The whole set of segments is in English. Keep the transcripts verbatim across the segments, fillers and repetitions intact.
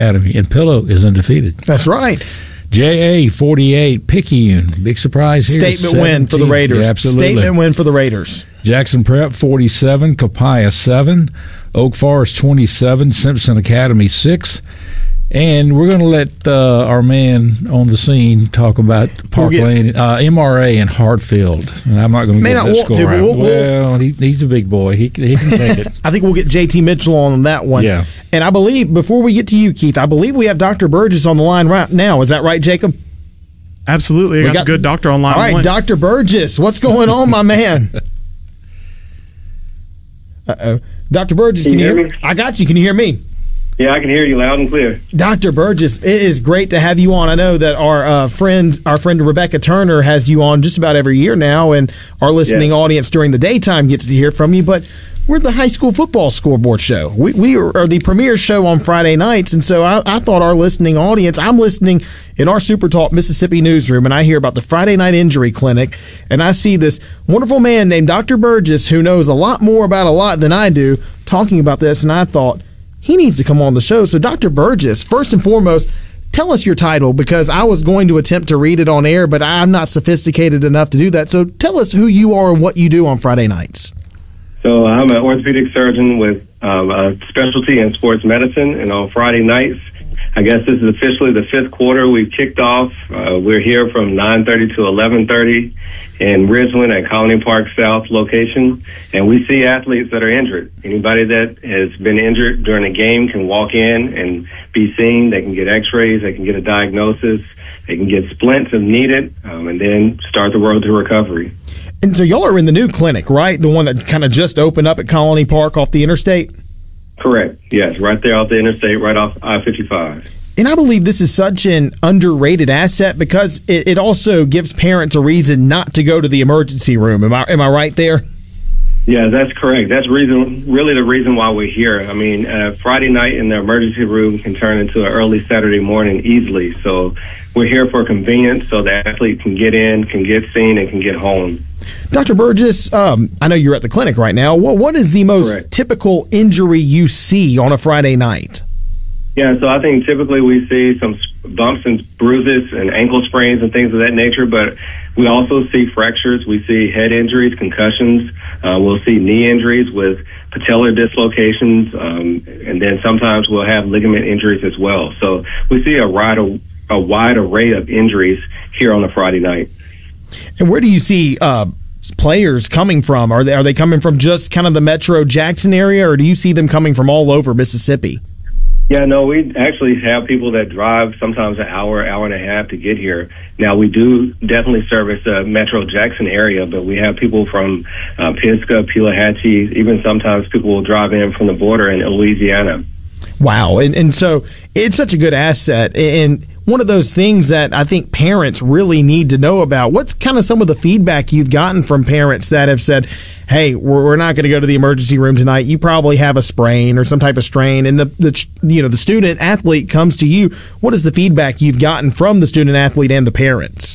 Academy, and Pillow is undefeated. That's right. J A forty-eight, Picayune, big surprise here. Statement seventeen win for the Raiders. Yeah, absolutely. Statement win for the Raiders. Jackson Prep forty-seven, Copiah seven, Oak Forest twenty-seven, Simpson Academy six. And we're going to let uh, our man on the scene talk about Park We'll Lane, uh, M R A and Hartfield. And I'm not going to May get not that want score to, but out. we'll- we'll- Well, he, he's a big boy. He, can- he can take it. I think we'll get J T Mitchell on that one. Yeah. And I believe, before we get to you, Keith, I believe we have Doctor Burgess on the line right now. Is that right, Jacob? Absolutely. I We got, got- the good doctor on line All right, one. Doctor Burgess, what's going on, my man? Uh-oh. Doctor Burgess, can, Can you you hear hear me? I got you. Can you hear me? Yeah, I can hear you loud and clear. Doctor Burgess, it is great to have you on. I know that our uh, friend, our friend Rebecca Turner, has you on just about every year now, and our listening Yeah. audience during the daytime gets to hear from you. But we're the high school football scoreboard show. We we are the premier show on Friday nights, and so I, I thought our listening audience. I'm listening in our Super Talk Mississippi newsroom, and I hear about the Friday Night Injury Clinic, and I see this wonderful man named Doctor Burgess who knows a lot more about a lot than I do talking about this, and I thought, he needs to come on the show. So, Doctor Burgess, first and foremost, tell us your title, because I was going to attempt to read it on air, but I'm not sophisticated enough to do that. So, tell us who you are and what you do on Friday nights. So I'm an orthopedic surgeon with um, a specialty in sports medicine, and on Friday nights, I guess this is officially the fifth quarter. We've kicked off. Uh, we're here from nine thirty to eleven thirty in Ridgeland at Colony Park South location, and we see athletes that are injured. Anybody that has been injured during a game can walk in and be seen. They can get x-rays. They can get a diagnosis. They can get splints if needed, um, and then start the road to recovery. And so, y'all are in the new clinic, right? The one that kind of just opened up at Colony Park off the interstate? Correct. Yes, right there off the interstate, right off I fifty-five. And I believe this is such an underrated asset because it, it also gives parents a reason not to go to the emergency room. Am I am I right there? Yeah, that's correct. That's reason, really the reason why we're here. I mean, uh, Friday night in the emergency room can turn into an early Saturday morning easily. So we're here for convenience so the athlete can get in, can get seen, and can get home. Doctor Burgess, um, I know you're at the clinic right now. What What is the most Correct. typical injury you see on a Friday night? Yeah, so I think typically we see some bumps and bruises and ankle sprains and things of that nature, but we also see fractures. We see head injuries, concussions. Uh, we'll see knee injuries with patellar dislocations, um, and then sometimes we'll have ligament injuries as well. So we see a wide, a wide array of injuries here on a Friday night. And where do you see uh, players coming from? Are they are they coming from just kind of the Metro Jackson area, or do you see them coming from all over Mississippi? Yeah, no, we actually have people that drive sometimes an hour, hour and a half to get here. Now, we do definitely service the Metro Jackson area, but we have people from uh, Pisgah, Pelahatchie, even sometimes people will drive in from the border in Louisiana. Wow. And and so it's such a good asset. And one of those things that I think parents really need to know about. What's kind of some of the feedback you've gotten from parents that have said, hey, we're, we're not going to go to the emergency room tonight. You probably have a sprain or some type of strain. And the, the you know the student athlete comes to you. What is the feedback you've gotten from the student athlete and the parents?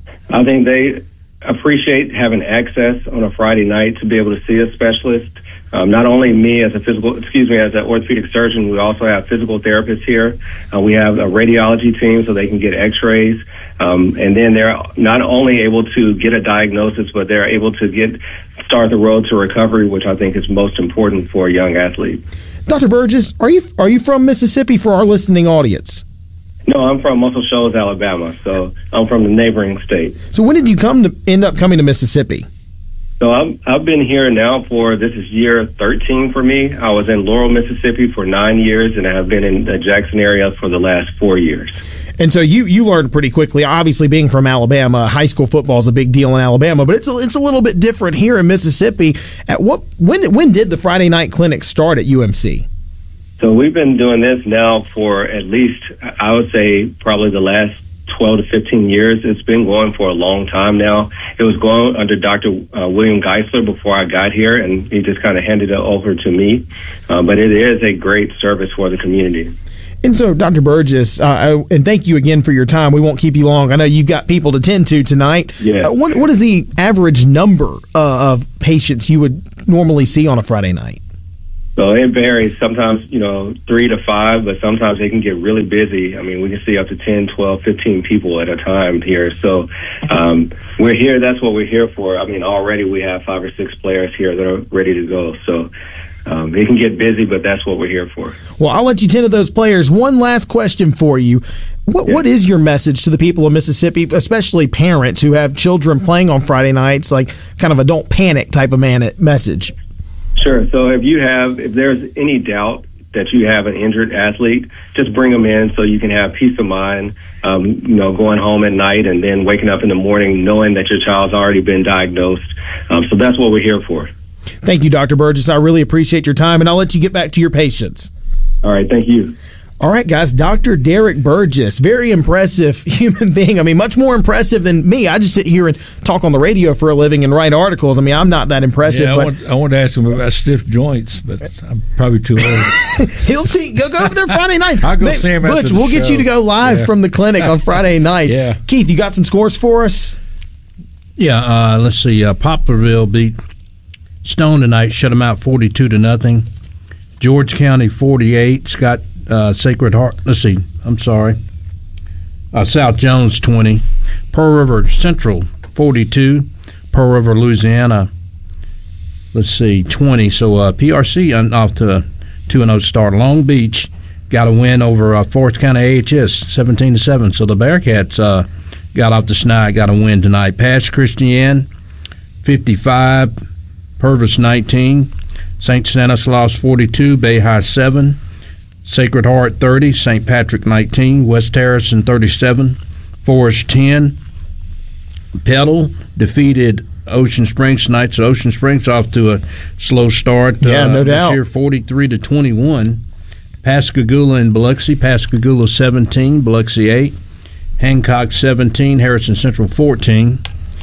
I think they appreciate having access on a Friday night to be able to see a specialist. Um, not only me as a physical, excuse me, as an orthopedic surgeon, we also have physical therapists here. Uh, we have a radiology team so they can get x-rays. Um, and then they're not only able to get a diagnosis, but they're able to get start the road to recovery, which I think is most important for a young athlete. Doctor Burgess, are you are you from Mississippi for our listening audience? No, I'm from Muscle Shoals, Alabama, so I'm from the neighboring state. So when did you come to end up coming to Mississippi? So I've, I've been here now for, this is year thirteen for me. I was in Laurel, Mississippi for nine years, and I have been in the Jackson area for the last four years. And so you, you learned pretty quickly, obviously being from Alabama, high school football is a big deal in Alabama, but it's a, it's a little bit different here in Mississippi. At what when when did the Friday night clinic start at U M C? So we've been doing this now for at least, I would say, probably the last twelve to fifteen years. It's been going for a long time now. It was going under Doctor Uh, William Geisler before I got here, and he just kind of handed it over to me. Uh, but it is a great service for the community. And so, Doctor Burgess, uh, and thank you again for your time. We won't keep you long. I know you've got people to tend to tonight. Yeah. Uh, what, what is the average number uh, of patients you would normally see on a Friday night? So it varies. Sometimes, you know, three to five, but sometimes they can get really busy. I mean, we can see up to ten, twelve, fifteen people at a time here. So um, we're here. That's what we're here for. I mean, already we have five or six players here that are ready to go. So um, it can get busy, but that's what we're here for. Well, I'll let you tend to those players. One last question for you. What yeah. What is your message to the people of Mississippi, especially parents who have children playing on Friday nights, like kind of a don't panic type of man message? Sure. So if you have, if there's any doubt that you have an injured athlete, just bring them in so you can have peace of mind, um, you know, going home at night and then waking up in the morning knowing that your child's already been diagnosed. Um, so that's what we're here for. Thank you, Doctor Burgess. I really appreciate your time, and I'll let you get back to your patients. All right. Thank you. All right, guys, Doctor Derek Burgess, very impressive human being. I mean, much more impressive than me. I just sit here and talk on the radio for a living and write articles. I mean, I'm not that impressive. Yeah, I, but want, I want to ask him about stiff joints, but I'm probably too old. He'll see. Go, go over there Friday night. I'll go Maybe, see him after Butch, the we'll show. get you to go live yeah. from the clinic on Friday nights. Yeah. Keith, you got some scores for us? Yeah, uh, let's see. Uh, Poplarville beat Stone tonight, shut them out forty-two to nothing. George County forty-eight. Scott uh, Sacred Heart. Let's see. I'm sorry. Uh, South Jones twenty. Pearl River Central forty-two. Pearl River, Louisiana. Let's see, twenty. So uh, P R C off to a two and oh start. Long Beach got a win over uh, Forest County A H S, seventeen to seven. So the Bearcats uh, got off the snide, got a win tonight. Pass Christian, fifty-five. Purvis, nineteen. Saint Stanislaus, forty-two. Bay High, seven. Sacred Heart, thirty. Saint Patrick, nineteen. West Harrison, thirty-seven. Forest, ten. Petal defeated Ocean Springs tonight. So Ocean Springs off to a slow start. Yeah, uh, no doubt. This year, forty-three to twenty-one. Pascagoula and Biloxi. Pascagoula, seventeen. Biloxi, eight. Hancock, seventeen. Harrison Central, fourteen.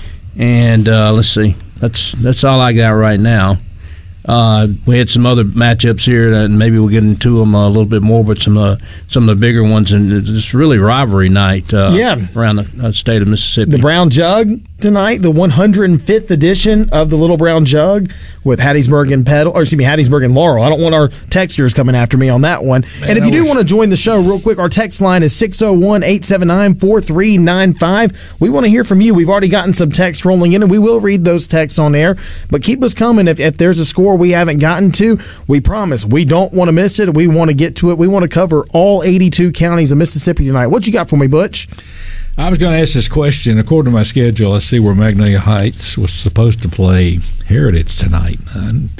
And uh, let's see. That's that's all I got right now. Uh, we had some other matchups here, and maybe we'll get into them a little bit more, but some uh, some of the bigger ones, and it's really rivalry night uh, yeah. around the uh, state of Mississippi. The Brown Jug tonight, the one hundred fifth edition of the Little Brown Jug with Hattiesburg and Petal, or excuse me, Hattiesburg and Laurel. I don't want our texters coming after me on that one. Man, and if you do wish- want to join the show real quick, our text line is six oh one, eight seven nine, four three nine five. We want to hear from you. We've already gotten some texts rolling in, and we will read those texts on air, but keep us coming. If, if there's a score we haven't gotten to, we promise we don't want to miss it. We want to get to it. We want to cover all eighty-two counties of Mississippi tonight. What you got for me, Butch? I was going to ask this question. According to my schedule, I see where Magnolia Heights was supposed to play Heritage tonight. And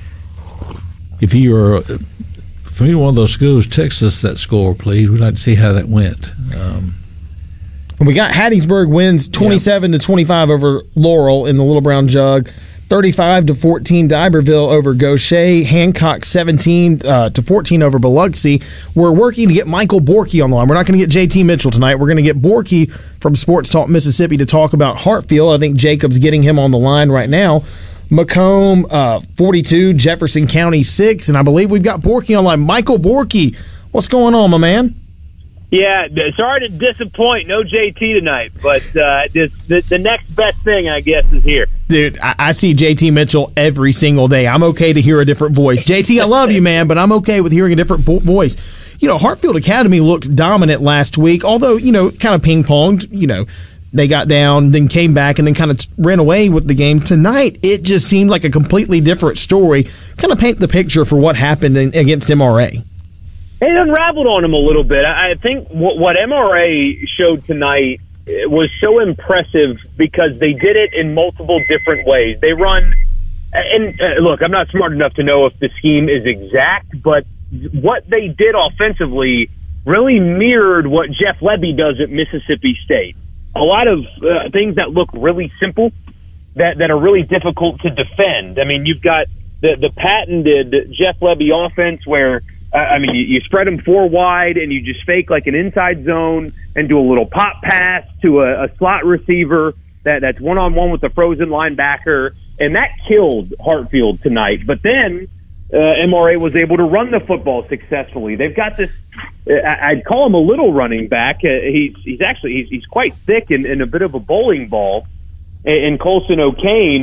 if you are from either one of those schools, text us that score, please. We'd like to see how that went. Um, we got Hattiesburg wins twenty-seven to twenty-five over Laurel in the Little Brown Jug. thirty-five to fourteen D'Iberville over Gaucher. Hancock seventeen uh, to fourteen over Biloxi. We're working to get Michael Borky on the line. We're not going to get J T Mitchell tonight. We're going to get Borky from Sports Talk Mississippi to talk about Hartfield. I think Jacob's getting him on the line right now. Macomb uh, forty-two, Jefferson County six, and I believe we've got Borky on the line. Michael Borky, what's going on, my man? Yeah, sorry to disappoint. No J T tonight, but uh, this, the, the next best thing, I guess, is here. Dude, I, I see J T Mitchell every single day. I'm okay to hear a different voice. J T, I love you, man, but I'm okay with hearing a different vo- voice. You know, Hartfield Academy looked dominant last week, although, you know, kind of ping-ponged, you know, they got down, then came back, and then kind of ran away with the game. Tonight, it just seemed like a completely different story. Kind of paint the picture for what happened in, against M R A. It unraveled on him a little bit. I think what, what M R A showed tonight was so impressive because they did it in multiple different ways. They run, and uh, look, I'm not smart enough to know if the scheme is exact, but what they did offensively really mirrored what Jeff Lebby does at Mississippi State. A lot of uh, things that look really simple, that, that are really difficult to defend. I mean, you've got the, the patented Jeff Lebby offense where I mean, you, you spread them four wide and you just fake like an inside zone and do a little pop pass to a, a slot receiver that, that's one-on-one with the frozen linebacker, and that killed Hartfield tonight. But then uh, M R A was able to run the football successfully. They've got this, I, I'd call him a little running back. Uh, he's, he's actually he's, he's quite thick and, and a bit of a bowling ball in Colson O'Kane.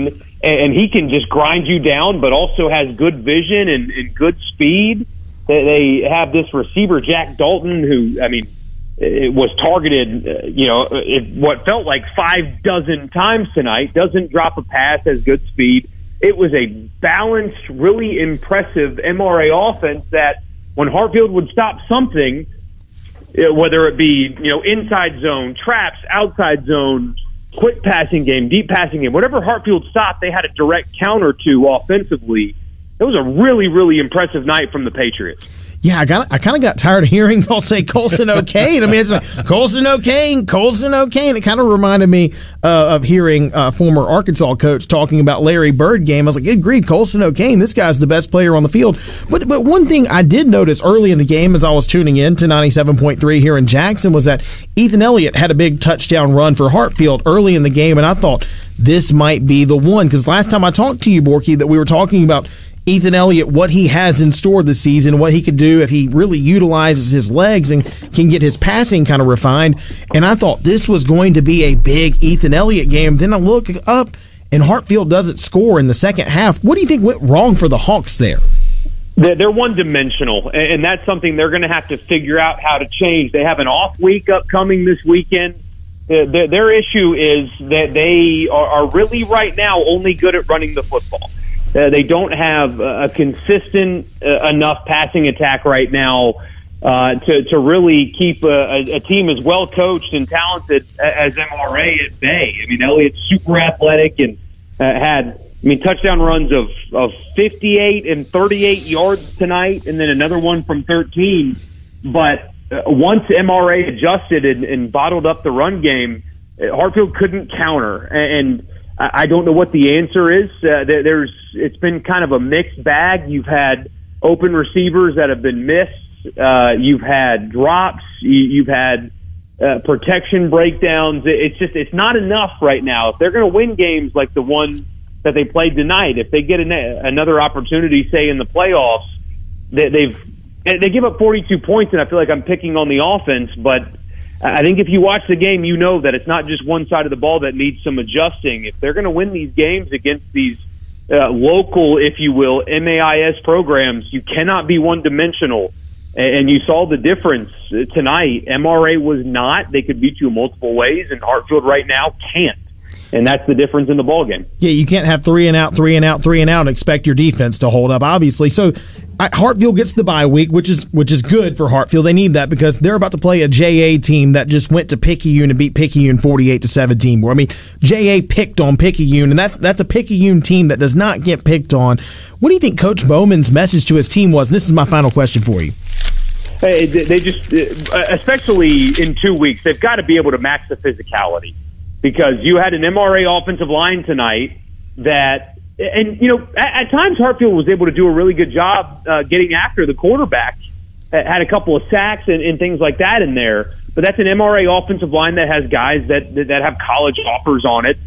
and he can just grind you down, but also has good vision and, and good speed. They have this receiver, Jack Dalton, who, I mean, it was targeted, uh, you know, it, what felt like five dozen times tonight, doesn't drop a pass, has good speed. It was a balanced, really impressive M R A offense that when Hartfield would stop something, whether it be, you know, inside zone, traps, outside zone, quick passing game, deep passing game, whatever Hartfield stopped, they had a direct counter to offensively. It was a really, really impressive night from the Patriots. Yeah, I got. I kind of got tired of hearing y'all say Colson O'Kane. I mean, it's like Colson O'Kane, Colson O'Kane. It kind of reminded me uh, of hearing uh, former Arkansas coach talking about Larry Bird game. I was like, agreed, Colson O'Kane. This guy's the best player on the field. But but one thing I did notice early in the game as I was tuning in to ninety-seven point three here in Jackson was that Ethan Elliott had a big touchdown run for Hartfield early in the game, and I thought this might be the one because last time I talked to you, Borky, that we were talking about Ethan Elliott, what he has in store this season, what he could do if he really utilizes his legs and can get his passing kind of refined. And I thought this was going to be a big Ethan Elliott game. Then I look up and Hartfield doesn't score in the second half. What do you think went wrong for the Hawks there? They're one-dimensional, and that's something they're going to have to figure out how to change. They have an off week upcoming this weekend. Their issue is that they are really right now only good at running the football. Uh, they don't have a consistent uh, enough passing attack right now uh, to to really keep a, a, a team as well coached and talented as M R A at bay. I mean, Elliott's super athletic and uh, had I mean touchdown runs of of fifty-eight and thirty-eight yards tonight, and then another one from thirteen. But uh, once M R A adjusted and, and bottled up the run game, Hartfield couldn't counter and. I don't know what the answer is. Uh, there's, it's been kind of a mixed bag. You've had open receivers that have been missed. Uh, you've had drops. You, you've had uh, protection breakdowns. It's just, it's not enough right now. If they're going to win games like the one that they played tonight, if they get an, another opportunity, say in the playoffs, they, they've they give up forty-two points, and I feel like I'm picking on the offense, but I think if you watch the game, you know that it's not just one side of the ball that needs some adjusting. If they're going to win these games against these uh, local, if you will, M A I S programs, you cannot be one-dimensional. And you saw the difference tonight. M R A was not. They could beat you in multiple ways, and Hartfield right now can't. And that's the difference in the ballgame. Yeah, you can't have three and out, three and out, three and out, and expect your defense to hold up, obviously. So I, Hartfield gets the bye week, which is which is good for Hartfield. They need that because they're about to play a J A team that just went to Picayune and beat Picayune forty-eight to seventeen. I mean, J A picked on Picayune, and that's that's a Picayune team that does not get picked on. What do you think Coach Bowman's message to his team was? And this is my final question for you. Hey, they just, especially in two weeks, they've got to be able to match the physicality. Because you had an M R A offensive line tonight that, and you know, at, at times Hartfield was able to do a really good job uh, getting after the quarterback. Had a couple of sacks and, and things like that in there. But that's an M R A offensive line that has guys that that have college offers on it.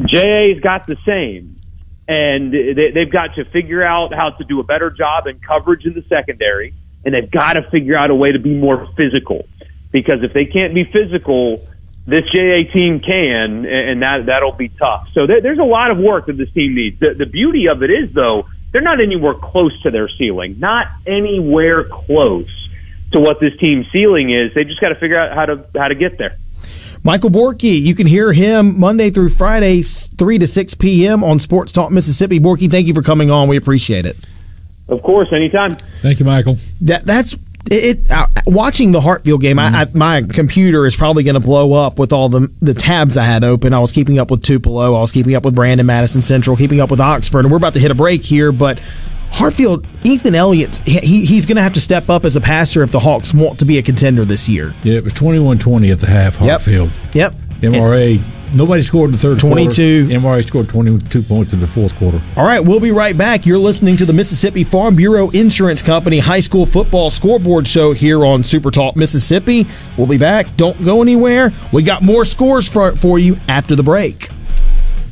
J A's got the same, and they, they've got to figure out how to do a better job in coverage in the secondary, and they've got to figure out a way to be more physical. Because if they can't be physical, this J A team can, and that, that'll be tough. So there, there's a lot of work that this team needs. The, the beauty of it is, though, they're not anywhere close to their ceiling. Not anywhere close to what this team's ceiling is. They just got to figure out how to how to get there. Michael Borky, you can hear him Monday through Friday, three to six p.m. on Sports Talk Mississippi. Borky, thank you for coming on. We appreciate it. Of course, anytime. Thank you, Michael. That That's... It, uh, watching the Hartfield game, mm-hmm. I, I, my computer is probably going to blow up with all the the tabs I had open. I was keeping up with Tupelo, I was keeping up with Brandon Madison Central, keeping up with Oxford, and we're about to hit a break here. But Hartfield, Ethan Elliott, he he's going to have to step up as a passer if the Hawks want to be a contender this year. Yeah, it was twenty-one twenty at the half. Hartfield. Yep. yep. M R A. Nobody scored in the third twenty-two. quarter. M R A scored twenty-two points in the fourth quarter. All right, we'll be right back. You're listening to the Mississippi Farm Bureau Insurance Company High School Football Scoreboard Show here on Super Talk Mississippi. We'll be back. Don't go anywhere. We got more scores for, for you after the break.